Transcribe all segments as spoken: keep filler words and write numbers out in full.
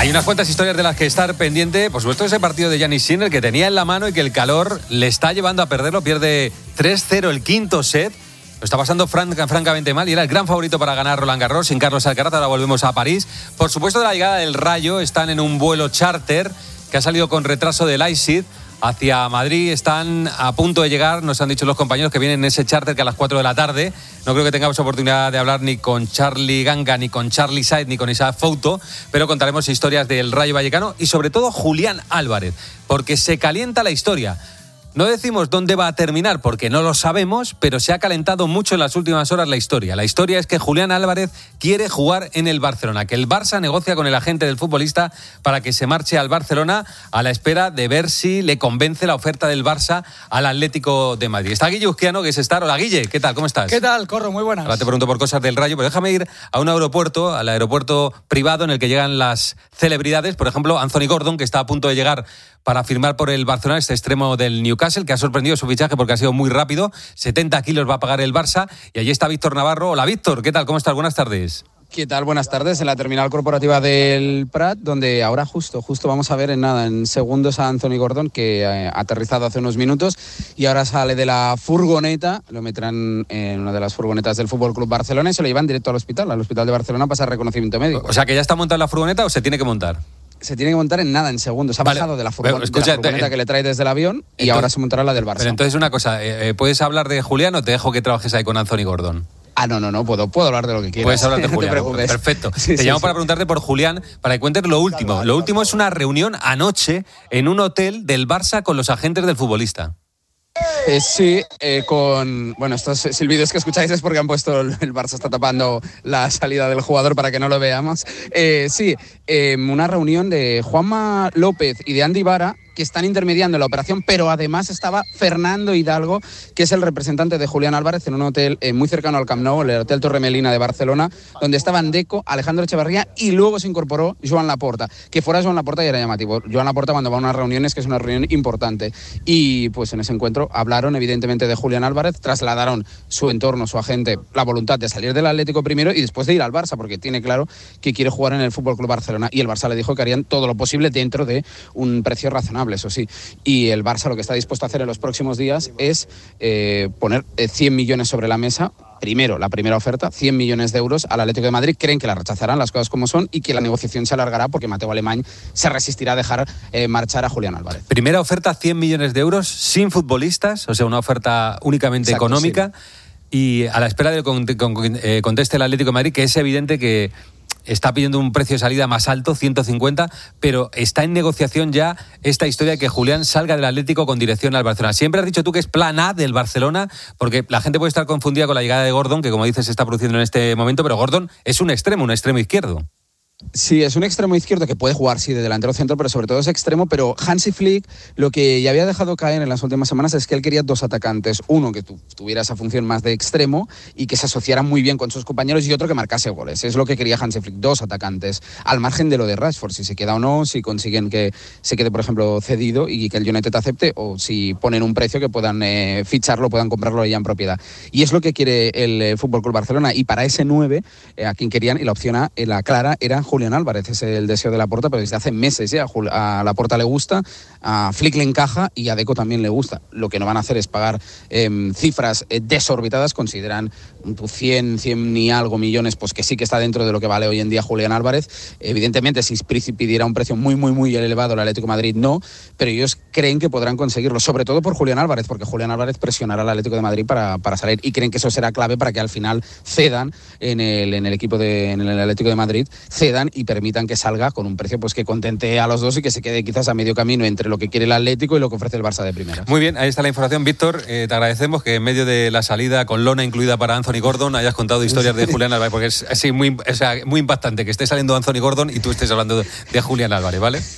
Hay unas cuantas historias de las que estar pendiente. Por supuesto, ese partido de Jannik Sinner que tenía en la mano y que el calor le está llevando a perderlo. Pierde tres cero el quinto set. Lo está pasando franca, francamente mal y era el gran favorito para ganar Roland Garros sin Carlos Alcaraz. Ahora volvemos a París. Por supuesto, de la llegada del Rayo, están en un vuelo charter que ha salido con retraso del Leipzig hacia Madrid. Están a punto de llegar, nos han dicho los compañeros que vienen en ese charter que a las cuatro de la tarde. No creo que tengamos oportunidad de hablar ni con Charlie Ganga, ni con Charlie Said, ni con Isaac Fouto, pero contaremos historias del Rayo Vallecano y sobre todo Julián Álvarez, porque se calienta la historia. No decimos dónde va a terminar porque no lo sabemos, pero se ha calentado mucho en las últimas horas la historia. La historia es que Julián Álvarez quiere jugar en el Barcelona, que el Barça negocia con el agente del futbolista para que se marche al Barcelona a la espera de ver si le convence la oferta del Barça al Atlético de Madrid. Está Guille Uzquiano, que es estar. Hola, Guille, ¿qué tal? ¿Cómo estás? ¿Qué tal, Corro? Muy buenas. Ahora te pregunto por cosas del Rayo, pero déjame ir a un aeropuerto, al aeropuerto privado en el que llegan las celebridades. Por ejemplo, Anthony Gordon, que está a punto de llegar para firmar por el Barcelona, este extremo del Newcastle, que ha sorprendido su fichaje porque ha sido muy rápido. setenta kilos va a pagar el Barça. Y allí está Víctor Navarro. Hola, Víctor, ¿qué tal? ¿Cómo estás? Buenas tardes. ¿Qué tal? Buenas tardes. En la terminal corporativa del Prat, donde ahora justo, justo vamos a ver en nada, en segundos a Anthony Gordon, que ha aterrizado hace unos minutos y ahora sale de la furgoneta, lo meterán en una de las furgonetas del Fútbol Club Barcelona y se lo llevan directo al hospital, al hospital de Barcelona, para reconocimiento médico. O sea, que ya está montada la furgoneta o se tiene que montar. Se tiene que montar en nada, en segundos. Ha vale. bajado de la, furgon- bueno, escucha, de la furgoneta eh, que le trae desde el avión y entonces, ahora se montará la del Barça. Pero entonces una cosa, eh, ¿puedes hablar de Julián o te dejo que trabajes ahí con Anthony Gordon? Ah, no, no, no, puedo, puedo hablar de lo que quieras. Puedes hablar de Julián. No te preocupes. Perfecto. Sí, te sí, llamo sí. para preguntarte por Julián, para que cuentes lo último. Claro, lo último claro. es una reunión anoche en un hotel del Barça con los agentes del futbolista. Eh, sí, eh, con... Bueno, estos silbidos que escucháis es porque han puesto... El, el Barça está tapando la salida del jugador para que no lo veamos. Eh, sí, eh, una reunión de Juanma López y de Andy Vara, que están intermediando la operación, pero además estaba Fernando Hidalgo, que es el representante de Julián Álvarez, en un hotel eh, muy cercano al Camp Nou, el Hotel Torremelina de Barcelona, donde estaban Deco, Alejandro Echeverría y luego se incorporó Joan Laporta. Que fuera Joan Laporta ya era llamativo. Joan Laporta cuando va a unas reuniones, que es una reunión importante. Y pues en ese encuentro hablaron evidentemente de Julián Álvarez, trasladaron su entorno, su agente, la voluntad de salir del Atlético primero y después de ir al Barça, porque tiene claro que quiere jugar en el Fútbol Club Barcelona. Y el Barça le dijo que harían todo lo posible dentro de un precio razonable, eso sí. Y el Barça lo que está dispuesto a hacer en los próximos días es eh, poner cien millones sobre la mesa. Primero, la primera oferta, cien millones de euros al Atlético de Madrid. Creen que la rechazarán, las cosas como son, y que la negociación se alargará porque Mateo Alemany se resistirá a dejar eh, marchar a Julián Álvarez. Primera oferta, cien millones de euros, sin futbolistas, o sea, una oferta únicamente Exacto, económica. Sí. Y a la espera de que conteste el Atlético de Madrid, que es evidente que está pidiendo un precio de salida más alto, ciento cincuenta, pero está en negociación ya esta historia de que Julián salga del Atlético con dirección al Barcelona. Siempre has dicho tú que es plan A del Barcelona, porque la gente puede estar confundida con la llegada de Gordon, que como dices se está produciendo en este momento, pero Gordon es un extremo, un extremo izquierdo. Sí, es un extremo izquierdo que puede jugar, sí, de delantero centro, pero sobre todo es extremo. Pero Hansi Flick lo que ya había dejado caer en las últimas semanas es que él quería dos atacantes. Uno que tu, tuviera esa función más de extremo y que se asociara muy bien con sus compañeros, y otro que marcase goles. Es lo que quería Hansi Flick, dos atacantes. Al margen de lo de Rashford, si se queda o no, si consiguen que se quede, por ejemplo, cedido y que el United acepte, o si ponen un precio que puedan eh, ficharlo, puedan comprarlo ya en propiedad. Y es lo que quiere el eh, F C Barcelona. Y para ese nueve, eh, a quien querían, y la opción A, eh, la clara, era Julián Álvarez. Es el deseo de Laporta, pero desde hace meses ya a Laporta le gusta, a Flick le encaja y a Deco también le gusta. Lo que no van a hacer es pagar eh, cifras eh, desorbitadas. Consideran cien, cien y algo millones, pues que sí que está dentro de lo que vale hoy en día Julián Álvarez. Evidentemente, si pidiera un precio muy, muy, muy elevado el Atlético de Madrid, no, pero ellos creen que podrán conseguirlo, sobre todo por Julián Álvarez, porque Julián Álvarez presionará al Atlético de Madrid para, para salir, y creen que eso será clave para que al final cedan en el, en el equipo de, en el Atlético de Madrid, cedan y permitan que salga con un precio pues que contente a los dos y que se quede quizás a medio camino entre lo que quiere el Atlético y lo que ofrece el Barça de primera. Muy bien, ahí está la información, Víctor. Eh, te agradecemos que en medio de la salida con lona incluida para Anthony Gordon hayas contado historias de Julián Álvarez, porque es así muy, o sea, muy impactante que esté saliendo Anthony Gordon y tú estés hablando de, de Julián Álvarez, ¿vale?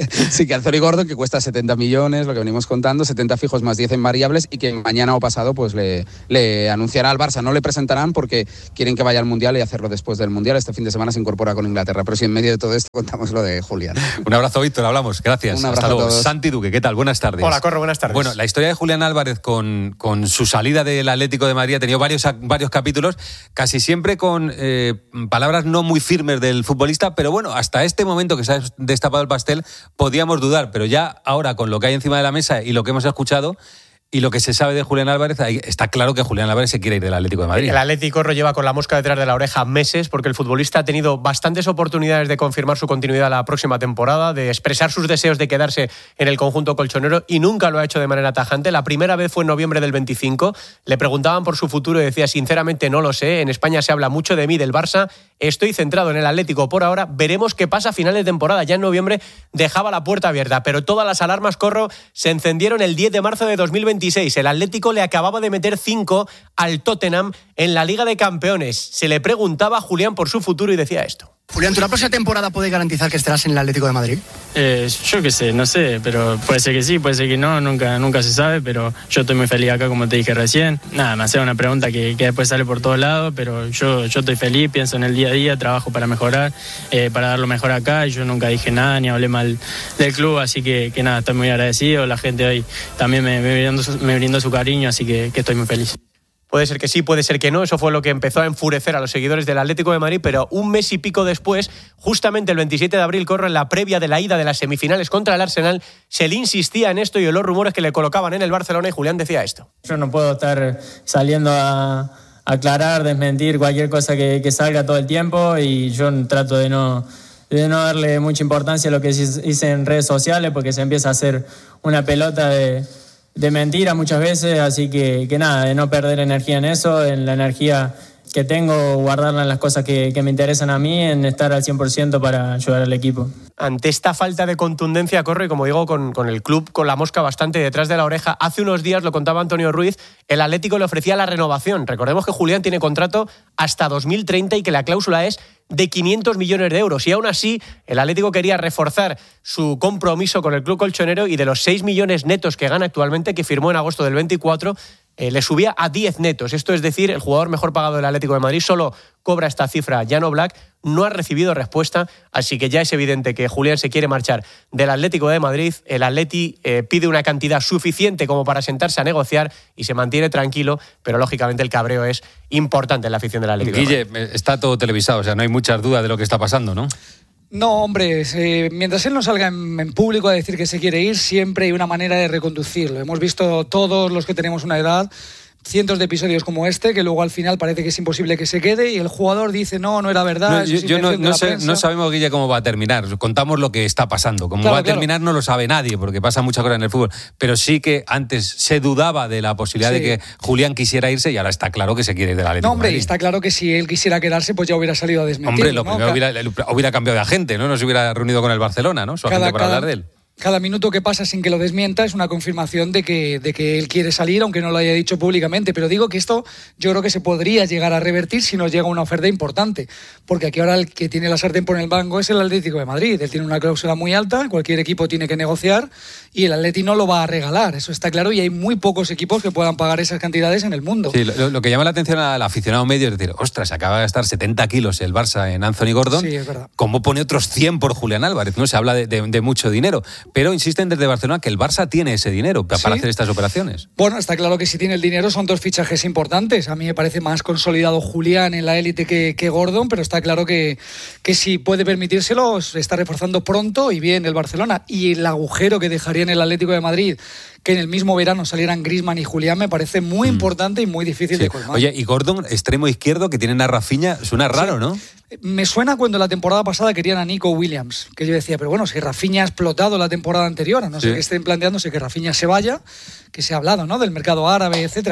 Sí, que Anthony Gordon, que cuesta setenta millones, lo que venimos contando, setenta fijos más diez en variables, y que mañana o pasado pues le, le anunciará al Barça. No le presentarán porque quieren que vaya al Mundial y hacerlo después del Mundial. Este fin de semana se incorpora con Inglaterra, pero sí, en medio de todo esto contamos lo de Julián. Un abrazo, Víctor, hablamos. Gracias. Un abrazo. Hasta luego. A todos. Santi Duque, ¿qué tal? Buenas tardes. Hola, Corro, buenas tardes. Bueno, la historia de Julián Álvarez con, con su salida del Atlético de Madrid ha tenido varios, varios capítulos, casi siempre con eh, palabras no muy firmes del futbolista, pero bueno, hasta este momento que se ha destapado el pastel podíamos dudar, pero ya ahora con lo que hay encima de la mesa y lo que hemos escuchado y lo que se sabe de Julián Álvarez, está claro que Julián Álvarez se quiere ir del Atlético de Madrid. El Atlético lo lleva con la mosca detrás de la oreja meses, porque el futbolista ha tenido bastantes oportunidades de confirmar su continuidad la próxima temporada, de expresar sus deseos de quedarse en el conjunto colchonero, y nunca lo ha hecho de manera tajante. La primera vez fue en noviembre del veinticinco. Le preguntaban por su futuro y decía, sinceramente no lo sé. En España se habla mucho de mí, del Barça. Estoy centrado en el Atlético por ahora. Veremos qué pasa a final de temporada. Ya en noviembre dejaba la puerta abierta, pero todas las alarmas, Corro, se encendieron el diez de marzo de dos mil veintiséis. El Atlético le acababa de meter cinco al Tottenham en la Liga de Campeones. Se le preguntaba a Julián por su futuro y decía esto. Julián, ¿tú la próxima temporada puedes garantizar que estarás en el Atlético de Madrid? Eh, yo qué sé, no sé, pero puede ser que sí, puede ser que no, nunca, nunca se sabe, pero yo estoy muy feliz acá, como te dije recién. Nada, me hace una pregunta que, que después sale por todos lados, pero yo, yo estoy feliz, pienso en el día a día, trabajo para mejorar, eh, para dar lo mejor acá, y yo nunca dije nada ni hablé mal del club, así que, que nada, estoy muy agradecido. La gente hoy también me, me, brindó, su, me brindó su cariño, así que, que estoy muy feliz. Puede ser que sí, puede ser que no. Eso fue lo que empezó a enfurecer a los seguidores del Atlético de Madrid, pero un mes y pico después, justamente el veintisiete de abril, Corro, en la previa de la ida de las semifinales contra el Arsenal, se le insistía en esto y los rumores que le colocaban en el Barcelona, y Julián decía esto. Yo no puedo estar saliendo a aclarar, desmentir cualquier cosa que, que salga todo el tiempo, y yo trato de no, de no darle mucha importancia a lo que hice en redes sociales, porque se empieza a hacer una pelota de... de mentira muchas veces, así que, que nada, de no perder energía en eso, en la energía que tengo, guardarla en las cosas que, que me interesan a mí, en estar al cien por ciento para ayudar al equipo. Ante esta falta de contundencia, Corre, y como digo, con, con el club con la mosca bastante detrás de la oreja, hace unos días, lo contaba Antonio Ruiz, el Atlético le ofrecía la renovación. Recordemos que Julián tiene contrato hasta dos mil treinta y que la cláusula es de quinientos millones de euros. Y aún así, el Atlético quería reforzar su compromiso con el club colchonero, y de los seis millones netos que gana actualmente, que firmó en agosto del veinticuatro, eh, le subía a diez netos. Esto es decir, el jugador mejor pagado del Atlético de Madrid solo cobra esta cifra. Jan Oblak no ha recibido respuesta, así que ya es evidente que Julián se quiere marchar del Atlético de Madrid. El Atleti eh, pide una cantidad suficiente como para sentarse a negociar y se mantiene tranquilo, pero lógicamente el cabreo es importante en la afición del Atlético Guille, de Madrid. está todo televisado, o sea, no hay muchas dudas de lo que está pasando, ¿no? No, hombre, eh, mientras él no salga en, en público a decir que se quiere ir, siempre hay una manera de reconducirlo. Hemos visto todos los que tenemos una edad cientos de episodios como este, que luego al final parece que es imposible que se quede, y el jugador dice no, no era verdad. No, yo yo no, no, sé, no sabemos, Guille, cómo va a terminar. Contamos lo que está pasando. Cómo claro, va a terminar claro. No lo sabe nadie, porque pasa muchas cosas en el fútbol. Pero sí que antes se dudaba de la posibilidad sí. de que Julián quisiera irse, y ahora está claro que se quiere ir del Atlético. No, hombre, Madrid. Está claro que si él quisiera quedarse, pues ya hubiera salido a desmentir. Hombre, lo ¿no? primero hubiera, hubiera cambiado de agente, ¿no? No se hubiera reunido con el Barcelona, ¿no? Su agente cada, para cada... hablar de él. Cada minuto que pasa sin que lo desmienta es una confirmación de que, de que él quiere salir, aunque no lo haya dicho públicamente. Pero digo que esto yo creo que se podría llegar a revertir si nos llega una oferta importante. Porque aquí ahora el que tiene la sartén por el mango es el Atlético de Madrid. Él tiene una cláusula muy alta, cualquier equipo tiene que negociar, y el Atleti no lo va a regalar. Eso está claro, y hay muy pocos equipos que puedan pagar esas cantidades en el mundo. Sí, lo, lo que llama la atención al aficionado medio es decir, ostras, se acaba de gastar setenta kilos el Barça en Anthony Gordon. Sí, es verdad. ¿Cómo pone otros cien por Julián Álvarez? No se habla de, de, de mucho dinero. Pero insisten desde Barcelona que el Barça tiene ese dinero para ¿Sí? hacer estas operaciones. Bueno, está claro que si tiene el dinero son dos fichajes importantes. A mí me parece más consolidado Julián en la élite que, que Gordon, pero está claro que, que si puede permitírselo, se está reforzando pronto y bien el Barcelona. Y el agujero que dejaría en el Atlético de Madrid, que en el mismo verano salieran Griezmann y Julián, me parece muy mm. importante y muy difícil sí. de colmar. Oye, y Gordon, extremo izquierdo, que tienen a Rafinha, suena raro, sí. ¿no? Me suena cuando la temporada pasada querían a Nico Williams, que yo decía, pero bueno, si Rafinha ha explotado la temporada anterior, a no sí. sé qué estén planteándose que Rafinha se vaya, que se ha hablado, ¿no?, del mercado árabe, etcétera.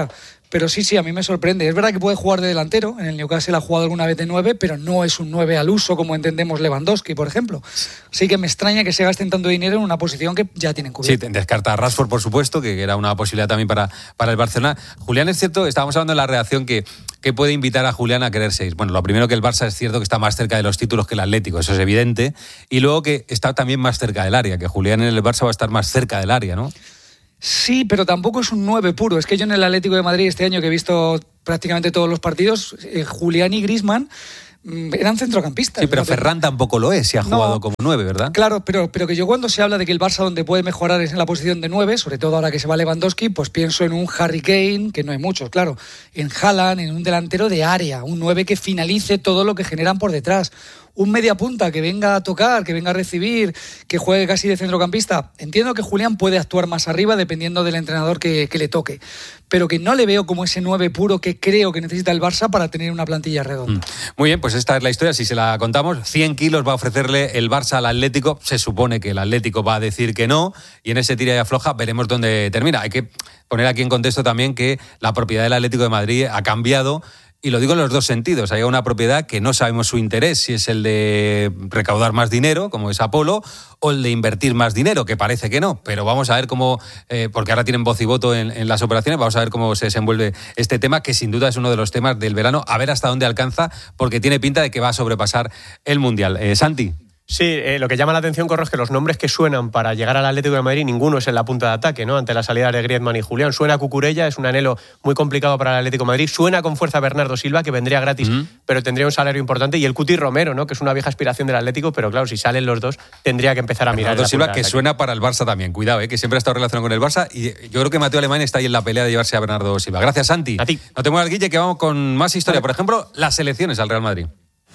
Pero sí, sí, a mí me sorprende. Es verdad que puede jugar de delantero, en el Newcastle ha jugado alguna vez de nueve, pero no es un nueve al uso como entendemos Lewandowski, por ejemplo. Así que me extraña que se gasten tanto dinero en una posición que ya tienen cubierta. Sí, descarta a Rashford, por supuesto, que era una posibilidad también para, para el Barcelona. Julián, es cierto, estábamos hablando de la reacción que, que puede invitar a Julián a quererse ir. Bueno, lo primero que el Barça es cierto que está más cerca de los títulos que el Atlético, eso es evidente, y luego que está también más cerca del área, que Julián en el Barça va a estar más cerca del área, ¿no? Sí, pero tampoco es un nueve puro. Es que yo en el Atlético de Madrid este año, que he visto prácticamente todos los partidos, eh, Julián y Griezmann mmm, eran centrocampistas. Sí, pero Ferran tampoco lo es, si ha jugado no, como nueve, ¿verdad? Claro, pero, pero que yo cuando se habla de que el Barça donde puede mejorar es en la posición de nueve, sobre todo ahora que se va Lewandowski, pues pienso en un Harry Kane, que no hay muchos, claro, en Haaland, en un delantero de área, un nueve que finalice todo lo que generan por detrás. Un media punta que venga a tocar, que venga a recibir, que juegue casi de centrocampista. Entiendo que Julián puede actuar más arriba dependiendo del entrenador que, que le toque, pero que no le veo como ese nueve puro que creo que necesita el Barça para tener una plantilla redonda. Muy bien, pues esta es la historia, si se la contamos. cien kilos va a ofrecerle el Barça al Atlético. Se supone que el Atlético va a decir que no, y en ese tira y afloja veremos dónde termina. Hay que poner aquí en contexto también que la propiedad del Atlético de Madrid ha cambiado. Y lo digo en los dos sentidos. Hay una propiedad que no sabemos su interés, si es el de recaudar más dinero, como es Apolo, o el de invertir más dinero, que parece que no. Pero vamos a ver cómo, eh, porque ahora tienen voz y voto en, en las operaciones, vamos a ver cómo se desenvuelve este tema, que sin duda es uno de los temas del verano, a ver hasta dónde alcanza, porque tiene pinta de que va a sobrepasar el Mundial. Eh, Santi. Sí, eh, lo que llama la atención, Corro, es que los nombres que suenan para llegar al Atlético de Madrid, ninguno es en la punta de ataque, ¿no? Ante la salida de Griezmann y Julián. Suena Cucurella, es un anhelo muy complicado para el Atlético de Madrid. Suena con fuerza Bernardo Silva, que vendría gratis, mm. pero tendría un salario importante. Y el Cuti Romero, ¿no? Que es una vieja aspiración del Atlético, pero claro, si salen los dos, tendría que empezar a mirar. Bernardo Silva, que suena para el Barça también, cuidado, ¿eh? Que siempre ha estado relacionado con el Barça. Y yo creo que Mateo Alemán está ahí en la pelea de llevarse a Bernardo Silva. Gracias, Santi. A ti. No te muevas, Guille, que vamos con más historia. Por ejemplo, las elecciones al Real Madrid.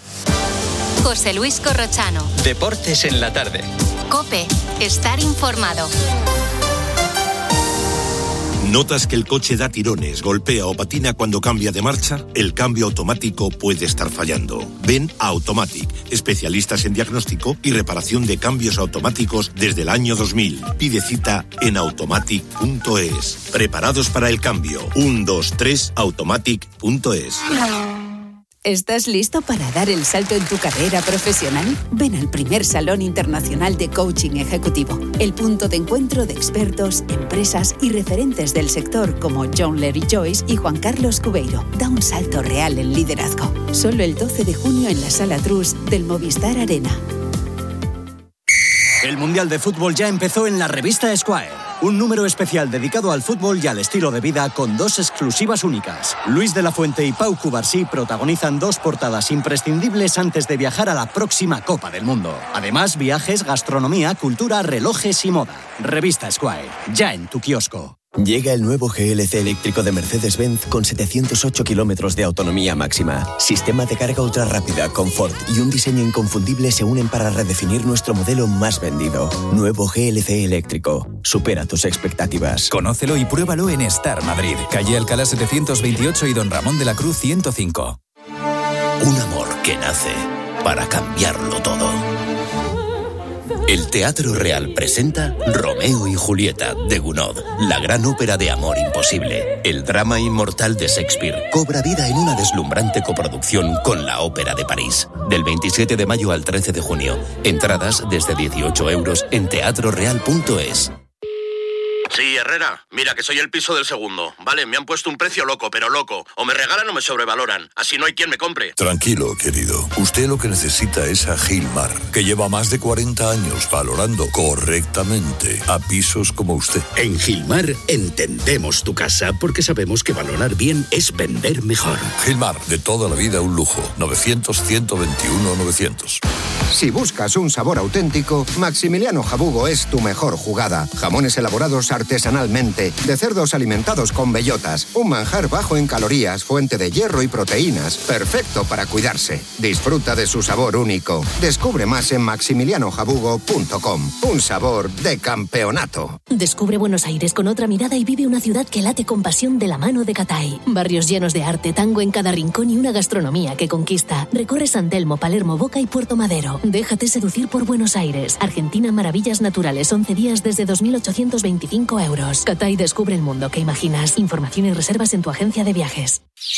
José Luis Corrochano. Deportes en la tarde. COPE. Estar informado. ¿Notas que el coche da tirones, golpea o patina cuando cambia de marcha? El cambio automático puede estar fallando. Ven a Automatic, especialistas en diagnóstico y reparación de cambios automáticos desde el año dos mil. Pide cita en automatic punto es. Preparados para el cambio. uno, dos, tres, automatic punto es. ¿Estás listo para dar el salto en tu carrera profesional? Ven al primer Salón Internacional de Coaching Ejecutivo, el punto de encuentro de expertos, empresas y referentes del sector como John Larry Joyce y Juan Carlos Cubeiro. Da un salto real en liderazgo. Solo el doce de junio en la Sala Trus del Movistar Arena. El Mundial de Fútbol ya empezó en la revista Esquire. Un número especial dedicado al fútbol y al estilo de vida con dos exclusivas únicas. Luis de la Fuente y Pau Cubarsí protagonizan dos portadas imprescindibles antes de viajar a la próxima Copa del Mundo. Además, viajes, gastronomía, cultura, relojes y moda. Revista Esquire, ya en tu kiosco. Llega el nuevo G L C eléctrico de Mercedes-Benz con setecientos ocho kilómetros de autonomía máxima. Sistema de carga ultra rápida, confort y un diseño inconfundible se unen para redefinir nuestro modelo más vendido. Nuevo G L C eléctrico. Supera tus expectativas. Conócelo y pruébalo en Star Madrid. Calle Alcalá setecientos veintiocho y Don Ramón de la Cruz ciento cinco. Un amor que nace para cambiarlo todo. El Teatro Real presenta Romeo y Julieta de Gounod, la gran ópera de amor imposible. El drama inmortal de Shakespeare cobra vida en una deslumbrante coproducción con la Ópera de París. Del veintisiete de mayo al trece de junio. Entradas desde dieciocho euros en teatro real punto es. Sí, Herrera, mira que soy el piso del segundo. Vale, me han puesto un precio loco, pero loco. O me regalan o me sobrevaloran. Así no hay quien me compre. Tranquilo, querido. Usted lo que necesita es a Gilmar, que lleva más de cuarenta años valorando correctamente a pisos como usted. En Gilmar entendemos tu casa porque sabemos que valorar bien es vender mejor. Gilmar, de toda la vida un lujo. novecientos, ciento veintiuno, novecientos. Si buscas un sabor auténtico, Maximiliano Jabugo es tu mejor jugada. Jamones elaborados artesanalmente, de cerdos alimentados con bellotas, un manjar bajo en calorías, fuente de hierro y proteínas, perfecto para cuidarse. Disfruta de su sabor único. Descubre más en maximiliano jabugo punto com. Un sabor de campeonato. Descubre Buenos Aires con otra mirada y vive una ciudad que late con pasión de la mano de Catay. Barrios llenos de arte, tango en cada rincón y una gastronomía que conquista. Recorre San Telmo, Palermo, Boca y Puerto Madero. Déjate seducir por Buenos Aires. Argentina, maravillas naturales, once días desde dos mil ochocientos veinticinco cinco euros. Cathay descubre el mundo que imaginas. Información y reservas en tu agencia de viajes.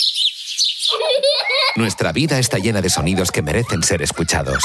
Nuestra vida está llena de sonidos que merecen ser escuchados.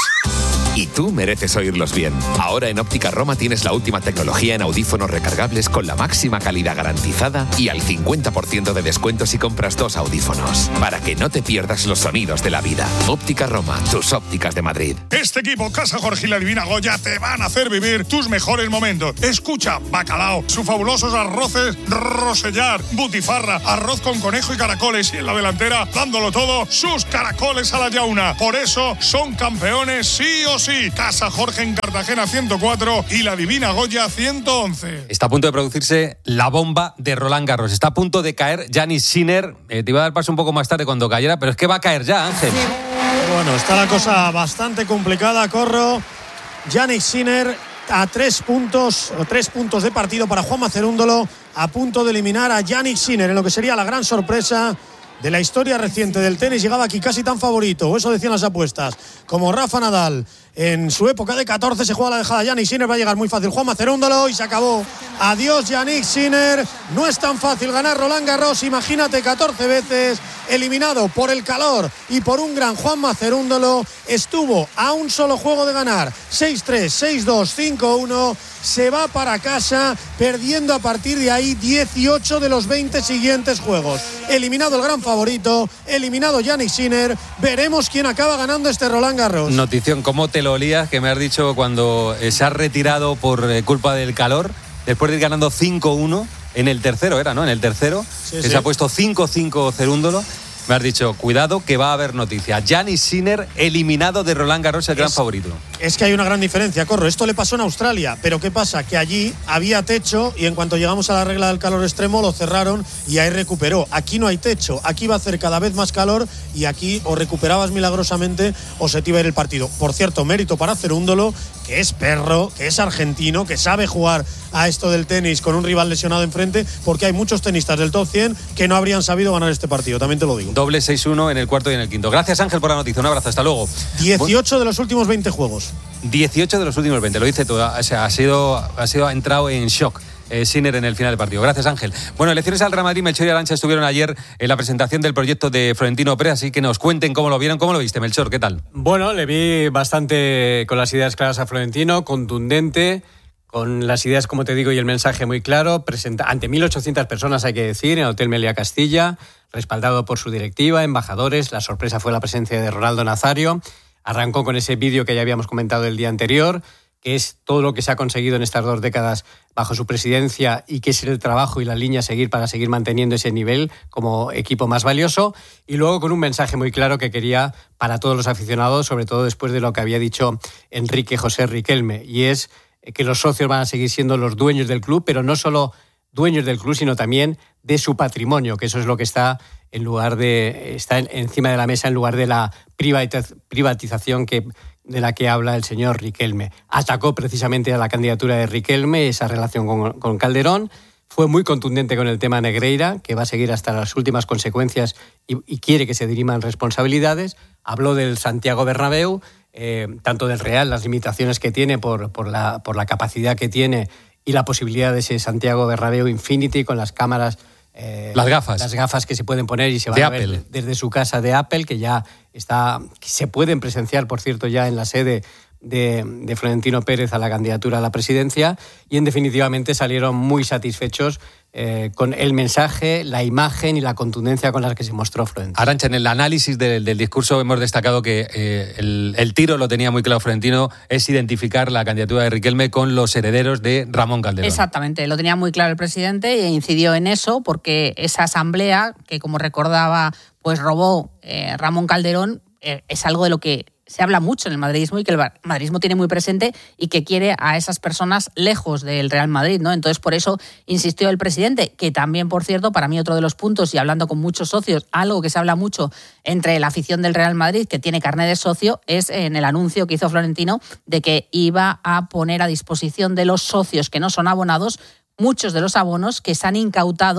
Y tú mereces oírlos bien. Ahora en Óptica Roma tienes la última tecnología en audífonos recargables con la máxima calidad garantizada y al cincuenta por ciento de descuento si compras dos audífonos. Para que no te pierdas los sonidos de la vida. Óptica Roma, tus ópticas de Madrid. Este equipo, Casa Jorge y la Divina Goya, te van a hacer vivir tus mejores momentos. Escucha, bacalao, sus fabulosos arroces Rosellar, butifarra, arroz con conejo y caracoles y en la delantera, dándolo todo, sus caracoles a la yauna. Por eso son campeones sí o sí. Casa Jorge en Cartagena ciento cuatro y la Divina Goya ciento once. Está a punto de producirse la bomba de Roland Garros. Está a punto de caer Jannik Sinner. Eh, te iba a dar paso un poco más tarde cuando cayera, pero es que va a caer ya, Ángel. Bueno, está la cosa bastante complicada, Corro. Jannik Sinner a tres puntos, o tres puntos de partido para Juanma Cerúndolo, a punto de eliminar a Jannik Sinner en lo que sería la gran sorpresa de la historia reciente del tenis. Llegaba aquí casi tan favorito, o eso decían las apuestas, como Rafa Nadal. En su época de catorce se juega la dejada. Jannik Sinner va a llegar muy fácil. Juanma Cerúndolo y se acabó. Adiós, Jannik Sinner. No es tan fácil ganar Roland Garros. Imagínate, catorce veces eliminado por el calor y por un gran Juanma Cerúndolo. Estuvo a un solo juego de ganar. seis tres, seis dos, cinco uno. Se va para casa perdiendo a partir de ahí dieciocho de los veinte siguientes juegos. Eliminado el gran favorito, eliminado Jannik Sinner. Veremos quién acaba ganando este Roland Garros. Notición, ¿cómo te lo olías? Que me has dicho cuando eh, se ha retirado por eh, culpa del calor, después de ir ganando cinco uno en el tercero, era, ¿no? En el tercero, sí, que sí. se ha puesto cinco cinco Cerúndolo. Me has dicho, cuidado que va a haber noticia. Jannik Sinner eliminado de Roland Garros, el es, gran favorito. Es que hay una gran diferencia, Corro. Esto le pasó en Australia, pero ¿qué pasa? Que allí había techo y en cuanto llegamos a la regla del calor extremo lo cerraron y ahí recuperó. Aquí no hay techo, aquí va a hacer cada vez más calor y aquí o recuperabas milagrosamente o se te iba a ir el partido. Por cierto, mérito para Cerúndolo, que es perro, que es argentino, que sabe jugar a esto del tenis con un rival lesionado enfrente, porque hay muchos tenistas del top cien que no habrían sabido ganar este partido, también te lo digo. Doble seis uno en el cuarto y en el quinto. Gracias, Ángel, por la noticia. Un abrazo, hasta luego. dieciocho de los últimos veinte juegos. dieciocho de los últimos veinte, lo dice todo. O sea, ha sido, ha sido ha entrado en shock eh, Sinner en el final del partido. Gracias, Ángel. Bueno, elecciones al Real Madrid. Melchor y Arantxa estuvieron ayer en la presentación del proyecto de Florentino Pérez, así que nos cuenten cómo lo vieron. ¿Cómo lo viste, Melchor? ¿Qué tal? Bueno, le vi bastante con las ideas claras a Florentino, contundente, con las ideas, como te digo, y el mensaje muy claro, presenta ante mil ochocientas personas, hay que decir, en el Hotel Meliá Castilla, respaldado por su directiva, embajadores. La sorpresa fue la presencia de Ronaldo Nazario. Arrancó con ese vídeo que ya habíamos comentado el día anterior, que es todo lo que se ha conseguido en estas dos décadas bajo su presidencia y que es el trabajo y la línea a seguir para seguir manteniendo ese nivel como equipo más valioso. Y luego con un mensaje muy claro que quería para todos los aficionados, sobre todo después de lo que había dicho Enrique José Riquelme, y es que los socios van a seguir siendo los dueños del club, pero no solo dueños del club, sino también de su patrimonio, que eso es lo que está en lugar de está encima de la mesa en lugar de la privatización que de la que habla el señor Riquelme. Atacó precisamente a la candidatura de Riquelme, esa relación con, con Calderón. Fue muy contundente con el tema Negreira, que va a seguir hasta las últimas consecuencias y, y quiere que se diriman responsabilidades. Habló del Santiago Bernabéu, eh, tanto del Real, las limitaciones que tiene por, por, la, por la capacidad que tiene y la posibilidad de ese Santiago Bernabéu Infinity con las cámaras. Eh, las gafas. Las gafas que se pueden poner y se van de a Apple. ver desde su casa de Apple, que ya está, que se pueden presenciar, por cierto, ya en la sede de, de Florentino Pérez a la candidatura a la presidencia, y en definitivamente salieron muy satisfechos eh, con el mensaje, la imagen y la contundencia con las que se mostró Florentino. Arantxa, en el análisis del, del discurso hemos destacado que eh, el, el tiro lo tenía muy claro Florentino, es identificar la candidatura de Riquelme con los herederos de Ramón Calderón. Exactamente, lo tenía muy claro el presidente e incidió en eso porque esa asamblea, que como recordaba, pues robó eh, Ramón Calderón, eh, es algo de lo que se habla mucho en el madridismo y que el madridismo tiene muy presente y que quiere a esas personas lejos del Real Madrid, ¿no? Entonces, por eso insistió el presidente, que también, por cierto, para mí otro de los puntos, y hablando con muchos socios, algo que se habla mucho entre la afición del Real Madrid, que tiene carné de socio, es en el anuncio que hizo Florentino de que iba a poner a disposición de los socios que no son abonados muchos de los abonos que se han incautado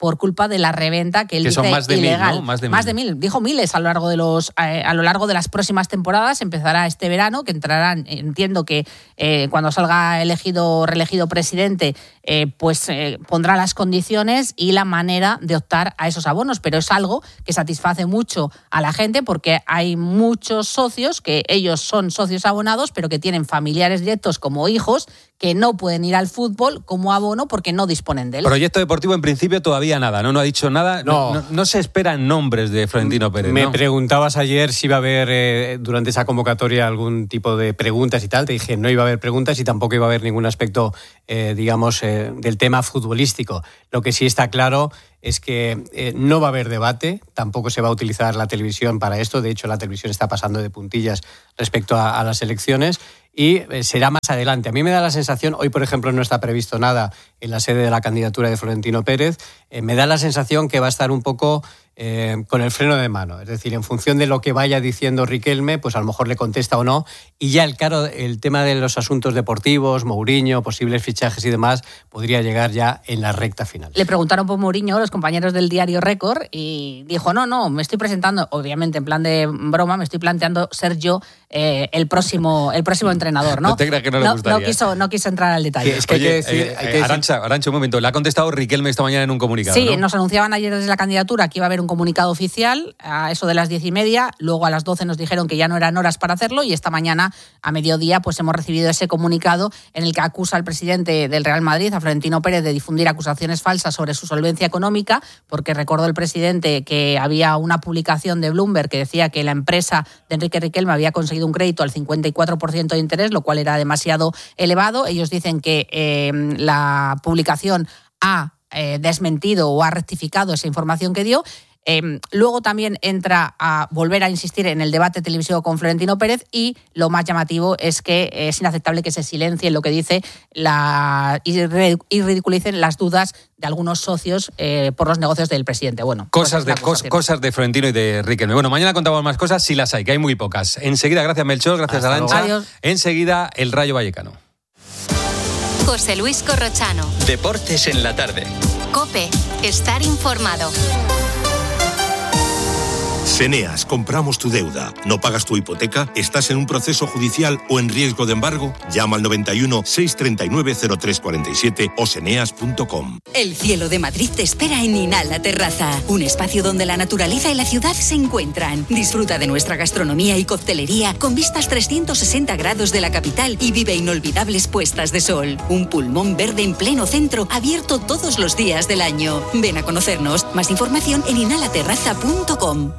por culpa de la reventa que él que dice son más de ilegal. mil, ¿no? Más de más mil. de mil. Dijo miles a lo largo de los eh, a lo largo de las próximas temporadas. Empezará este verano, que entrarán, entiendo que eh, cuando salga elegido reelegido presidente, eh, pues eh, pondrá las condiciones y la manera de optar a esos abonos, pero es algo que satisface mucho a la gente porque hay muchos socios que ellos son socios abonados, pero que tienen familiares directos como hijos que no pueden ir al fútbol como abono porque no disponen de él. Proyecto deportivo en principio todavía nada, ¿no? No ha dicho nada. No, no, no se esperan nombres de Florentino Pérez, Me ¿no? preguntabas ayer si iba a haber eh, durante esa convocatoria algún tipo de preguntas y tal. Te dije no iba a haber preguntas y tampoco iba a haber ningún aspecto, eh, digamos, eh, del tema futbolístico. Lo que sí está claro es que eh, no va a haber debate, tampoco se va a utilizar la televisión para esto. De hecho, la televisión está pasando de puntillas respecto a, a las elecciones. Y eh, será más adelante. A mí me da la sensación, hoy por ejemplo no está previsto nada en la sede de la candidatura de Florentino Pérez, eh, me da la sensación que va a estar un poco eh, con el freno de mano. Es decir, en función de lo que vaya diciendo Riquelme, pues a lo mejor le contesta o no. Y ya el, claro, el tema de los asuntos deportivos, Mourinho, posibles fichajes y demás, podría llegar ya en la recta final. Le preguntaron por Mourinho los compañeros del diario Récord y dijo, no, no, me estoy presentando, obviamente en plan de broma, me estoy planteando ser yo eh, el próximo el próximo entrenador, ¿no? No te creas que no le no, gustaría. No quiso, no quiso entrar al detalle. Es que Oye, hay que decir... Eh, hay que decir... Arantxa, Arantxa, un momento. Le ha contestado Riquelme esta mañana en un comunicado, Sí, ¿no? nos anunciaban ayer desde la candidatura que iba a haber un comunicado oficial a eso de las diez y media. Luego a las doce nos dijeron que ya no eran horas para hacerlo y esta mañana a mediodía pues hemos recibido ese comunicado en el que acusa al presidente del Real Madrid, a Florentino Pérez, de difundir acusaciones falsas sobre su solvencia económica, porque recordó el presidente que había una publicación de Bloomberg que decía que la empresa de Enrique Riquelme había conseguido un crédito al cincuenta y cuatro por ciento de interés, lo cual era demasiado elevado. Ellos dicen que eh, la publicación ha eh, desmentido o ha rectificado esa información que dio. Eh, luego también entra a volver a insistir en el debate televisivo con Florentino Pérez y lo más llamativo es que es inaceptable que se silencie lo que dice la, y, y ridiculicen las dudas de algunos socios eh, por los negocios del presidente. Bueno, cosas de, cos, cosas de Florentino y de Riquelme. Bueno, mañana contamos más cosas si las hay, que hay muy pocas. Enseguida, gracias Melchor, gracias Arantxa. Enseguida, el Rayo Vallecano. José Luis Corrochano. Deportes en la tarde. COPE. Estar informado. Ceneas, compramos tu deuda. ¿No pagas tu hipoteca? ¿Estás en un proceso judicial o en riesgo de embargo? Llama al noventa y uno, seiscientos treinta y nueve, cero tres cuarenta y siete o ceneas punto com. El cielo de Madrid te espera en Inhala Terraza, un espacio donde la naturaleza y la ciudad se encuentran. Disfruta de nuestra gastronomía y coctelería con vistas trescientos sesenta grados de la capital y vive inolvidables puestas de sol. Un pulmón verde en pleno centro, abierto todos los días del año. Ven a conocernos. Más información en inhala terraza punto com.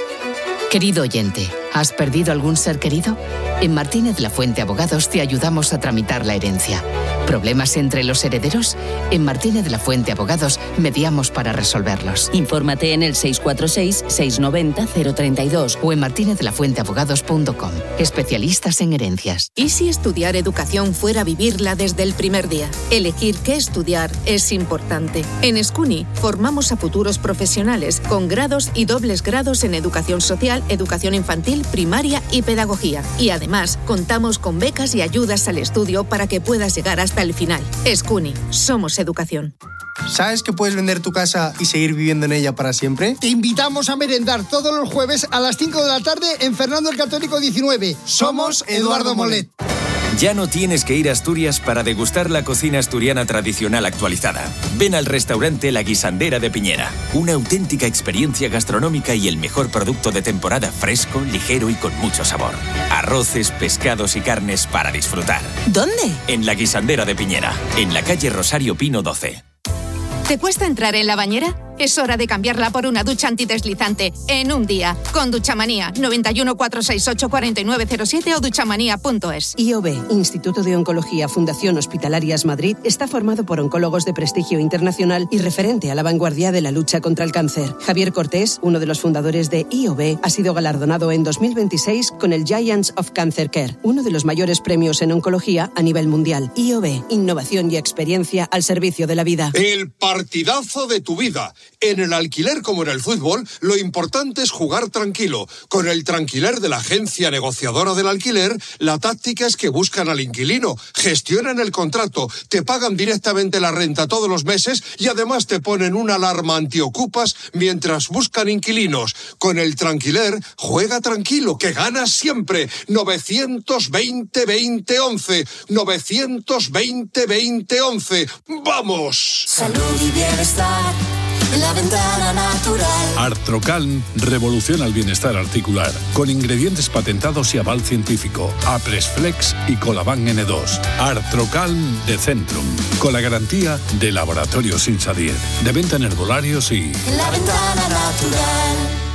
Querido oyente, ¿has perdido algún ser querido? En Martínez La Fuente Abogados te ayudamos a tramitar la herencia. ¿Problemas entre los herederos? En Martínez La Fuente Abogados mediamos para resolverlos. Infórmate en el seis cuatro seis, seis nueve cero, cero tres dos o en martinez la fuente abogados punto com. Especialistas en herencias. ¿Y si estudiar educación fuera vivirla desde el primer día? Elegir qué estudiar es importante. En SCUNY formamos a futuros profesionales con grados y dobles grados en educación social, educación infantil, primaria y pedagogía. Y además, contamos con becas y ayudas al estudio para que puedas llegar hasta el final. SCUNY, somos educación. ¿Sabes que puedes vender tu casa y seguir viviendo en ella para siempre? Te invitamos a merendar todos los jueves a las cinco de la tarde en Fernando el Católico diecinueve. Somos Eduardo Molet. Ya no tienes que ir a Asturias para degustar la cocina asturiana tradicional actualizada. Ven al restaurante La Guisandera de Piñera. Una auténtica experiencia gastronómica y el mejor producto de temporada, fresco, ligero y con mucho sabor. Arroces, pescados y carnes para disfrutar. ¿Dónde? En La Guisandera de Piñera, en la calle Rosario Pino doce. ¿Te cuesta entrar en la bañera? Es hora de cambiarla por una ducha antideslizante en un día. Con Duchamanía, noventa y uno, cuatrocientos sesenta y ocho, cuarenta y nueve cero siete o duchamanía punto es. I O B, Instituto de Oncología Fundación Hospitalarias Madrid, está formado por oncólogos de prestigio internacional y referente a la vanguardia de la lucha contra el cáncer. Javier Cortés, uno de los fundadores de I O B, ha sido galardonado en dos mil veintiséis con el Giants of Cancer Care, uno de los mayores premios en oncología a nivel mundial. I O B, innovación y experiencia al servicio de la vida. El partidazo de tu vida. En el alquiler como en el fútbol, lo importante es jugar tranquilo. Con el Tranquiler de la agencia negociadora del alquiler, la táctica es que buscan al inquilino, gestionan el contrato, te pagan directamente la renta todos los meses y además te ponen una alarma antiocupas mientras buscan inquilinos. Con el Tranquiler, juega tranquilo, que ganas siempre. novecientos veinte veinte once. novecientos veinte veinte once. ¡Vamos! Salud y bienestar. La Ventana Natural. Artrocalm revoluciona el bienestar articular con ingredientes patentados y aval científico. Apresflex y Colaban ene dos. Artrocalm de Centrum, con la garantía de Laboratorios Insadier. De venta en herbolarios y... La Ventana Natural.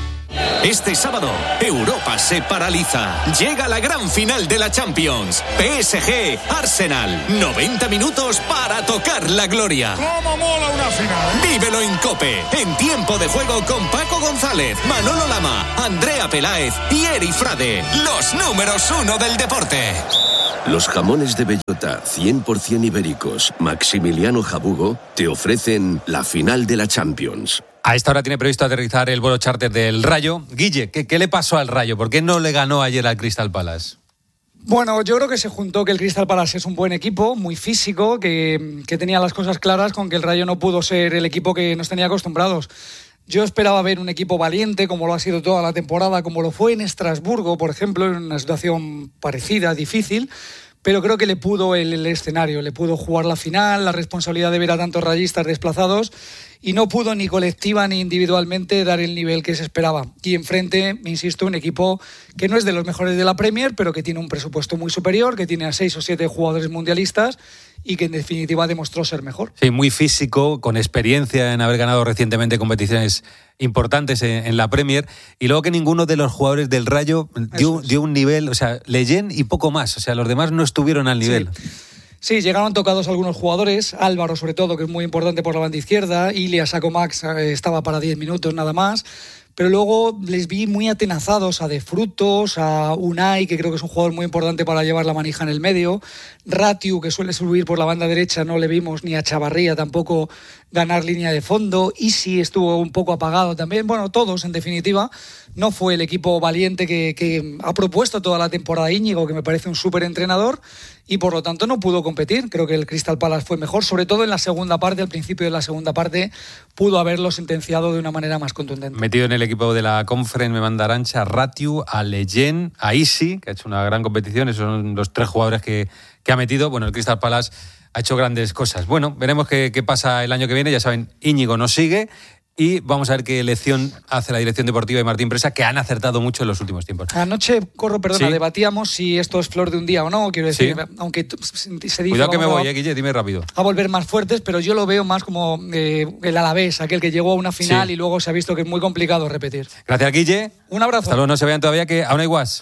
Este sábado, Europa se paraliza. Llega la gran final de la Champions. P S G Arsenal. noventa minutos para tocar la gloria. ¡Cómo mola una final! Vívelo en COPE. En tiempo de juego con Paco González, Manolo Lama, Andrea Peláez y Eri Frade. Los números uno del deporte. Los jamones de bellota cien por ciento ibéricos Maximiliano Jabugo te ofrecen la final de la Champions. A esta hora tiene previsto aterrizar el vuelo charter del Rayo. Guille, ¿qué, qué le pasó al Rayo? ¿Por qué no le ganó ayer al Crystal Palace? Bueno, yo creo que se juntó que el Crystal Palace es un buen equipo, muy físico, que, que tenía las cosas claras, con que el Rayo no pudo ser el equipo que nos tenía acostumbrados. Yo esperaba ver un equipo valiente, como lo ha sido toda la temporada, como lo fue en Estrasburgo, por ejemplo, en una situación parecida, difícil, pero creo que le pudo el, el escenario, le pudo jugar la final, la responsabilidad de ver a tantos rayistas desplazados, y no pudo ni colectiva ni individualmente dar el nivel que se esperaba. Y enfrente, insisto, un equipo que no es de los mejores de la Premier, pero que tiene un presupuesto muy superior, que tiene a seis o siete jugadores mundialistas y que en definitiva demostró ser mejor. Sí, muy físico, con experiencia en haber ganado recientemente competiciones importantes en, en la Premier, y luego que ninguno de los jugadores del Rayo dio, dio un nivel, o sea, Leyen y poco más, o sea, los demás no estuvieron al nivel. Sí. Sí, llegaron tocados algunos jugadores, Álvaro sobre todo, que es muy importante por la banda izquierda, Ilias Sakomax eh, estaba para diez minutos nada más, pero luego les vi muy atenazados a De Frutos, a Unai, que creo que es un jugador muy importante para llevar la manija en el medio, Ratiu, que suele subir por la banda derecha, no le vimos, ni a Chavarría tampoco ganar línea de fondo, Isi estuvo un poco apagado también, bueno, todos en definitiva. No fue el equipo valiente que, que ha propuesto toda la temporada Íñigo, que me parece un súper entrenador, y por lo tanto no pudo competir. Creo que el Crystal Palace fue mejor, sobre todo en la segunda parte, al principio de la segunda parte, pudo haberlo sentenciado de una manera más contundente. Metido en el equipo de la Conference me manda Arancha, a Ratiu, a Leyen, a Isi, que ha hecho una gran competición, esos son los tres jugadores que, que ha metido. Bueno, el Crystal Palace ha hecho grandes cosas. Bueno, veremos qué, qué pasa el año que viene. Ya saben, Íñigo nos sigue. Y vamos a ver qué elección hace la dirección deportiva de Martín Presa, que han acertado mucho en los últimos tiempos. Anoche, Corro, perdona, ¿Sí? debatíamos si esto es flor de un día o no. Quiero decir, ¿Sí? aunque se dice... Cuidado que me voy, eh, Guille, dime rápido. A volver más fuertes, pero yo lo veo más como eh, el Alavés, aquel que llegó a una final sí. y luego se ha visto que es muy complicado repetir. Gracias, Guille. Un abrazo. Hasta luego, no se vean todavía, que aún hay guas.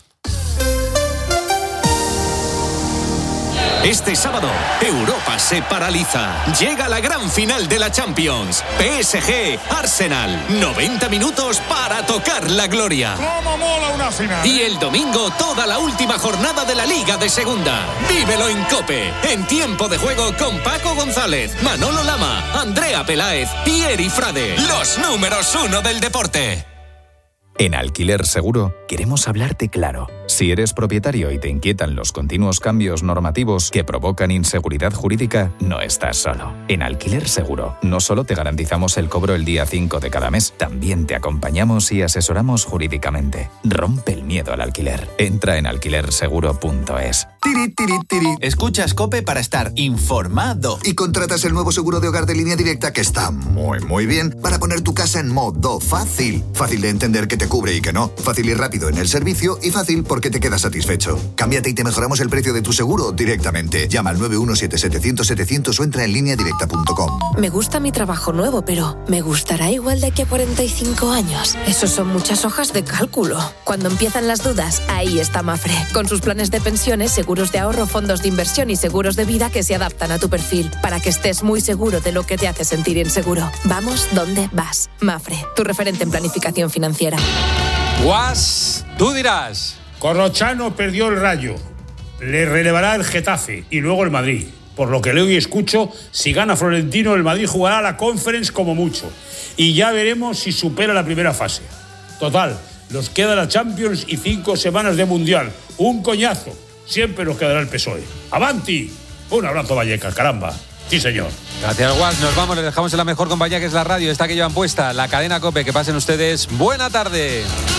Este sábado, Europa se paraliza. Llega la gran final de la Champions. P S G Arsenal. noventa minutos para tocar la gloria. ¡Cómo mola una final! Y el domingo, toda la última jornada de la Liga de Segunda. Vívelo en COPE. En tiempo de juego con Paco González, Manolo Lama, Andrea Peláez y Eri Frade. Los números uno del deporte. En Alquiler Seguro queremos hablarte claro. Si eres propietario y te inquietan los continuos cambios normativos que provocan inseguridad jurídica, no estás solo. En Alquiler Seguro no solo te garantizamos el cobro el día cinco de cada mes, también te acompañamos y asesoramos jurídicamente. Rompe el miedo al alquiler. Entra en alquiler seguro punto es. Tiri, tiri, tiri. Escuchas COPE para estar informado. Y contratas el nuevo seguro de hogar de Línea Directa, que está muy, muy bien, para poner tu casa en modo fácil. Fácil de entender que te cubre y que no. Fácil y rápido en el servicio y fácil porque te quedas satisfecho. Cámbiate y te mejoramos el precio de tu seguro directamente. Llama al nueve uno siete setecientos setecientos o entra en línea directa punto com. Me gusta mi trabajo nuevo, pero ¿me gustará igual de aquí a cuarenta y cinco años? Esos son muchas hojas de cálculo. Cuando empiezan las dudas, ahí está Mafre. Con sus planes de pensiones, seguros de ahorro, fondos de inversión y seguros de vida que se adaptan a tu perfil, para que estés muy seguro de lo que te hace sentir inseguro. Vamos donde vas. Mafre, tu referente en planificación financiera. Guas, tú dirás. Corrochano perdió el Rayo. Le relevará el Getafe y luego el Madrid. Por lo que leo y escucho, si gana Florentino, el Madrid jugará la Conference como mucho. Y ya veremos si supera la primera fase. Total, nos queda la Champions y cinco semanas de Mundial. Un coñazo. Siempre nos quedará el P S O E. ¡Avanti! Un abrazo, Vallecas, caramba. Sí, señor. Gracias, Guas. Nos vamos, les dejamos en la mejor compañía, que es la radio, esta que llevan puesta, la cadena COPE. Que pasen ustedes buena tarde.